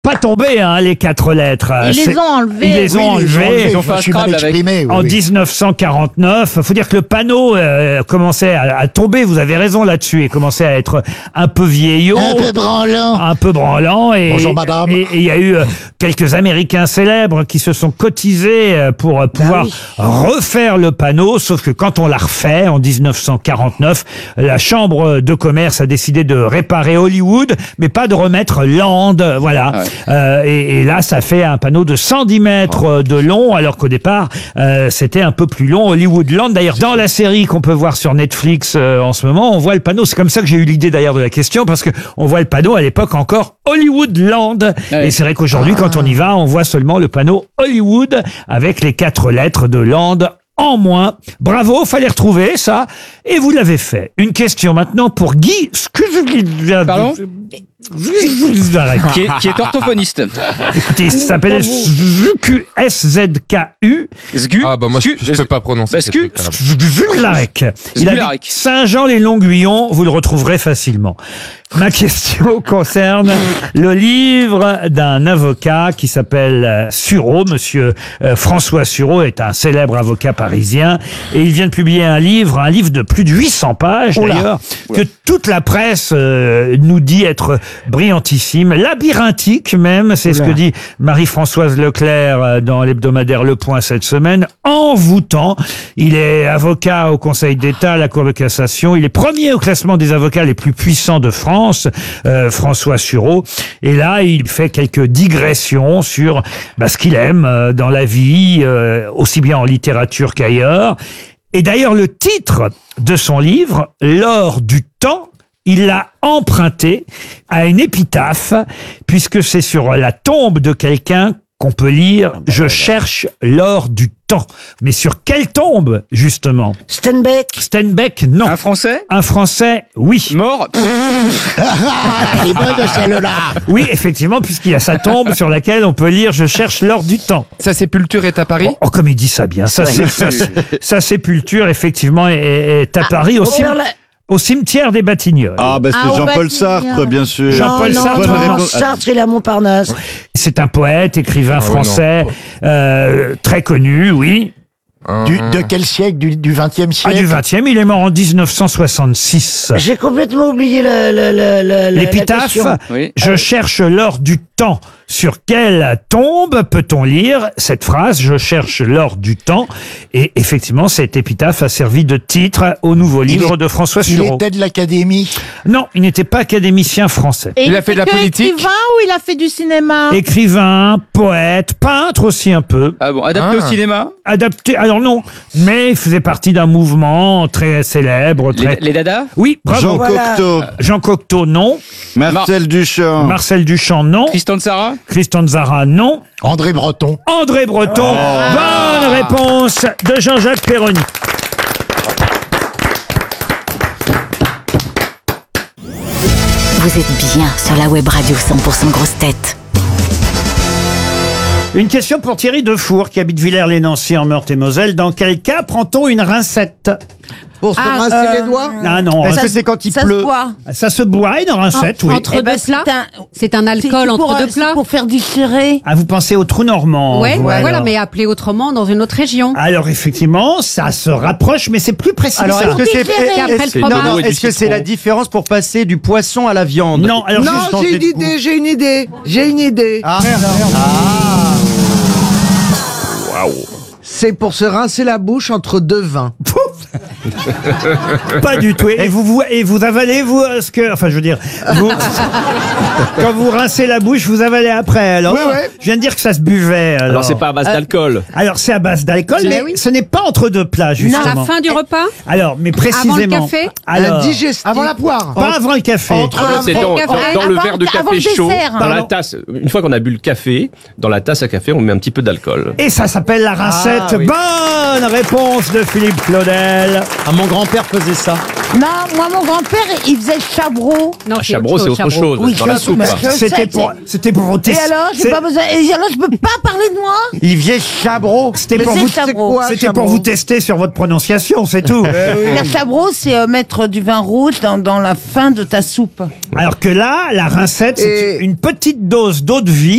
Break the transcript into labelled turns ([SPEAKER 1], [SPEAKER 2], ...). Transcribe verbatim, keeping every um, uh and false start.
[SPEAKER 1] pas tombé, hein, les quatre lettres.
[SPEAKER 2] Ils
[SPEAKER 1] C'est-
[SPEAKER 2] les ont enlevés.
[SPEAKER 1] Ils les ont
[SPEAKER 3] Oui,
[SPEAKER 1] enlevés.
[SPEAKER 3] Ils ont fait un Scrabble avec. Oui,
[SPEAKER 1] En
[SPEAKER 3] oui.
[SPEAKER 1] dix-neuf cent quarante-neuf, faut dire que le panneau euh, commençait à, à tomber. Vous avez raison là-dessus. Il commençait à être un peu vieillot,
[SPEAKER 2] Un peu branlant.
[SPEAKER 1] un peu branlant. Et
[SPEAKER 3] Bonjour, madame.
[SPEAKER 1] Et et il y a eu euh, quelques Américains célèbres qui se sont cotisés euh, pour euh, pouvoir
[SPEAKER 2] oui.
[SPEAKER 1] refaire le panneau. Sauf que quand on l'a refait en dix-neuf cent quarante-neuf, la Chambre de commerce a décidé de réparer Hollywood, mais pas de remettre Land. Voilà.
[SPEAKER 3] Ah ouais.
[SPEAKER 1] Euh, et, et là, ça fait un panneau de cent dix mètres euh, de long, alors qu'au départ, euh, c'était un peu plus long. Hollywoodland, d'ailleurs, dans la série qu'on peut voir sur Netflix euh, en ce moment, on voit le panneau. C'est comme ça que j'ai eu l'idée d'ailleurs de la question, parce que on voit le panneau à l'époque encore Hollywoodland.
[SPEAKER 3] Ouais.
[SPEAKER 1] Et c'est vrai qu'aujourd'hui, quand on y va, on voit seulement le panneau Hollywood avec les quatre lettres de Land en moins. Bravo, fallait retrouver ça. Et vous l'avez fait. Une question maintenant pour Guy.
[SPEAKER 3] Pardon qui, est, qui est orthophoniste.
[SPEAKER 1] Écoutez, il s'appelle S Z K U.
[SPEAKER 3] Zgu.
[SPEAKER 4] Ah bah moi je,
[SPEAKER 3] Zgu.
[SPEAKER 4] je peux pas prononcer.
[SPEAKER 3] Bah,
[SPEAKER 4] ces
[SPEAKER 3] Zgu.
[SPEAKER 4] trucs-là.
[SPEAKER 1] Zgularek. Il
[SPEAKER 3] Zgularek.
[SPEAKER 1] habite Saint-Jean-les-Longuillons, vous le retrouverez facilement. Ma question concerne le livre d'un avocat qui s'appelle euh, Sureau. Monsieur euh, François Sureau est un célèbre avocat parisien et il vient de publier un livre, un livre de plus de huit cents pages d'ailleurs, que toute la presse euh, nous dit être brillantissime, labyrinthique même, c'est ce que dit Marie-Françoise Leclerc euh, dans l'hebdomadaire Le Point cette semaine, envoûtant. Il est avocat au Conseil d'État, à la Cour de cassation, il est premier au classement des avocats les plus puissants de France, euh, François Sureau. Et là, il fait quelques digressions sur bah, ce qu'il aime euh, dans la vie, euh, aussi bien en littérature qu'ailleurs. Et d'ailleurs, le titre de son livre, L'or du temps, il l'a emprunté à une épitaphe, puisque c'est sur la tombe de quelqu'un qu'on peut lire « Je cherche l'or du temps ». Mais sur quelle tombe, justement?
[SPEAKER 2] Steinbeck.
[SPEAKER 1] Steinbeck, non.
[SPEAKER 3] Un Français
[SPEAKER 1] Un Français, oui.
[SPEAKER 3] mort.
[SPEAKER 2] Elle est bonne celle-là.
[SPEAKER 1] Oui, effectivement, puisqu'il y a sa tombe sur laquelle on peut lire « Je cherche l'or du temps ».
[SPEAKER 4] Sa sépulture est à Paris.
[SPEAKER 1] Oh, comme il dit ça bien. Sa, sa, sa, sa sépulture, effectivement, est, est à Paris, au, cim-
[SPEAKER 2] Robert La-
[SPEAKER 1] au cimetière des Batignolles.
[SPEAKER 5] Ah, bah c'est
[SPEAKER 2] Ah, au
[SPEAKER 5] Jean-Paul
[SPEAKER 2] Batignolles.
[SPEAKER 5] Sartre, bien sûr.
[SPEAKER 1] Jean-Paul
[SPEAKER 2] non,
[SPEAKER 1] Sartre.
[SPEAKER 2] non,
[SPEAKER 5] Bonne
[SPEAKER 2] non,
[SPEAKER 5] réponse.
[SPEAKER 2] Sartre, il a Montparnasse.
[SPEAKER 1] C'est un poète, écrivain
[SPEAKER 4] Ah ouais,
[SPEAKER 1] français, euh, très connu, oui.
[SPEAKER 5] Du- de quel siècle? Du, du vingtième
[SPEAKER 1] Ah,
[SPEAKER 5] siècle?
[SPEAKER 1] du vingtième, il est mort en dix-neuf cent soixante-six.
[SPEAKER 2] J'ai complètement oublié le, le, le, le- la
[SPEAKER 1] L'épitaphe,
[SPEAKER 2] question.
[SPEAKER 3] Oui.
[SPEAKER 1] je cherche l'or du temps. Sur quelle tombe peut-on lire cette phrase, je cherche l'or du temps? Et effectivement, cette épitaphe a servi de titre au nouveau livre
[SPEAKER 5] est-
[SPEAKER 1] de François
[SPEAKER 5] Il
[SPEAKER 1] Sureau.
[SPEAKER 5] était de l'Académie.
[SPEAKER 1] Non, il n'était pas académicien français.
[SPEAKER 2] Et
[SPEAKER 4] Il a fait de la
[SPEAKER 2] que
[SPEAKER 4] politique.
[SPEAKER 2] écrivain ou il a fait du cinéma?
[SPEAKER 1] Écrivain, poète, peintre aussi un peu.
[SPEAKER 3] Ah bon, adapté
[SPEAKER 4] Ah.
[SPEAKER 3] au cinéma.
[SPEAKER 1] Adapté, alors non, mais il faisait partie d'un mouvement très célèbre. Très...
[SPEAKER 3] Les, les dadas.
[SPEAKER 1] Oui, bravo.
[SPEAKER 5] Jean
[SPEAKER 2] voilà.
[SPEAKER 5] Cocteau.
[SPEAKER 1] Jean Cocteau, non.
[SPEAKER 5] Marcel Duchamp.
[SPEAKER 1] Marcel Duchamp, non.
[SPEAKER 3] Tristan de Sarah.
[SPEAKER 1] Christian Zara, non.
[SPEAKER 5] André Breton.
[SPEAKER 1] André Breton, bonne réponse de Jean-Jacques Perroni.
[SPEAKER 6] Vous êtes bien sur la web radio cent pour cent grosse tête.
[SPEAKER 1] Une question pour Thierry Defour, qui habite Villers-les-Nancy en Meurthe-et-Moselle. Dans quel cas prend-on une rincette?
[SPEAKER 7] Pour se
[SPEAKER 2] Ah,
[SPEAKER 7] rincer
[SPEAKER 2] euh,
[SPEAKER 7] les doigts.
[SPEAKER 1] Ah non,
[SPEAKER 7] Est-ce
[SPEAKER 1] ça,
[SPEAKER 7] que c'est quand il
[SPEAKER 2] Ça
[SPEAKER 7] pleut?
[SPEAKER 2] se boit.
[SPEAKER 1] ça se boit, une rincette, oui.
[SPEAKER 8] Entre
[SPEAKER 2] Eh ben,
[SPEAKER 8] deux plats.
[SPEAKER 2] c'est un-
[SPEAKER 8] C'est un
[SPEAKER 2] c'est-
[SPEAKER 8] alcool
[SPEAKER 2] c'est pour,
[SPEAKER 8] entre
[SPEAKER 2] euh,
[SPEAKER 8] deux
[SPEAKER 2] c'est
[SPEAKER 8] plats.
[SPEAKER 2] pour faire digérer.
[SPEAKER 1] Ah, vous pensez au trou normand.
[SPEAKER 8] Ouais,
[SPEAKER 1] vous,
[SPEAKER 8] voilà,
[SPEAKER 1] alors.
[SPEAKER 8] mais appelé autrement dans une autre région.
[SPEAKER 1] Alors effectivement, ça se rapproche, mais c'est plus précis.
[SPEAKER 7] Alors,
[SPEAKER 1] que ça.
[SPEAKER 7] est-ce que c'est
[SPEAKER 2] Éclairer.
[SPEAKER 7] est-ce-
[SPEAKER 8] Après le
[SPEAKER 7] est-ce-
[SPEAKER 8] fromage.
[SPEAKER 7] non, non,
[SPEAKER 3] Et du
[SPEAKER 7] est-ce que c'est
[SPEAKER 3] citron.
[SPEAKER 7] la différence pour passer du poisson à la viande?
[SPEAKER 1] Non, alors
[SPEAKER 7] Non,
[SPEAKER 1] juste-
[SPEAKER 7] changer
[SPEAKER 9] j'ai une
[SPEAKER 7] de goût.
[SPEAKER 9] idée, j'ai une idée, j'ai une idée.
[SPEAKER 7] Ah,
[SPEAKER 9] C'est pour se rincer la bouche entre deux vins.
[SPEAKER 1] pas du tout. Et vous, vous, et vous avalez, vous, euh, ce que... Enfin, je veux dire, vous, quand vous rincez la bouche, vous avalez après. Alors,
[SPEAKER 9] Ouais, ouais.
[SPEAKER 1] je viens de dire que ça se buvait. Alors,
[SPEAKER 10] Alors c'est pas à base d'alcool.
[SPEAKER 1] Alors, c'est à base d'alcool,
[SPEAKER 8] C'est-
[SPEAKER 1] mais
[SPEAKER 8] oui.
[SPEAKER 1] ce n'est pas entre deux plats,
[SPEAKER 8] À
[SPEAKER 1] justement.
[SPEAKER 8] la fin du repas.
[SPEAKER 1] Alors, mais précisément...
[SPEAKER 8] Avant le café
[SPEAKER 1] Alors,
[SPEAKER 9] Un digestif.
[SPEAKER 7] avant la poire.
[SPEAKER 1] pas avant le café.
[SPEAKER 9] Entre
[SPEAKER 8] Ah,
[SPEAKER 10] C'est
[SPEAKER 8] bon,
[SPEAKER 10] dans,
[SPEAKER 8] café.
[SPEAKER 10] dans- dans le
[SPEAKER 2] Avant-
[SPEAKER 10] verre de
[SPEAKER 2] avant
[SPEAKER 10] café
[SPEAKER 2] le
[SPEAKER 10] chaud,
[SPEAKER 2] dessert.
[SPEAKER 10] dans
[SPEAKER 1] Pardon.
[SPEAKER 10] la tasse. Une fois qu'on a bu le café, dans la tasse à café, on met un petit peu d'alcool.
[SPEAKER 1] Et ça s'appelle la rincette.
[SPEAKER 7] Ah, oui.
[SPEAKER 1] Bonne réponse de Philippe Claudel.
[SPEAKER 7] Ah, mon grand-père faisait ça.
[SPEAKER 2] Non, moi, mon grand-père, il faisait chabreau.
[SPEAKER 8] Non,
[SPEAKER 10] Ah, Chabrot, c'est autre chose.
[SPEAKER 2] Oui,
[SPEAKER 10] dans la
[SPEAKER 2] je-
[SPEAKER 10] soupe.
[SPEAKER 2] mais
[SPEAKER 10] hein.
[SPEAKER 2] je-
[SPEAKER 1] C'était
[SPEAKER 2] sais,
[SPEAKER 1] pour,
[SPEAKER 2] c'est-
[SPEAKER 1] c'était pour vous
[SPEAKER 2] Et
[SPEAKER 1] tester.
[SPEAKER 2] alors, j'ai
[SPEAKER 1] c'est-
[SPEAKER 2] pas besoin. Et alors, je peux pas parler de moi.
[SPEAKER 7] Il faisait Chabreau.
[SPEAKER 1] C'était
[SPEAKER 2] Mais
[SPEAKER 1] pour
[SPEAKER 2] c'est
[SPEAKER 1] vous,
[SPEAKER 2] Chabreau.
[SPEAKER 9] quoi,
[SPEAKER 1] c'était pour
[SPEAKER 9] Chabreau
[SPEAKER 1] vous tester sur votre prononciation, c'est tout.
[SPEAKER 2] Le chabreau, c'est euh, mettre du vin rouge dans, dans la fin de ta soupe.
[SPEAKER 1] Alors que là, la rincette, c'est
[SPEAKER 9] Et-
[SPEAKER 1] une petite dose d'eau de vie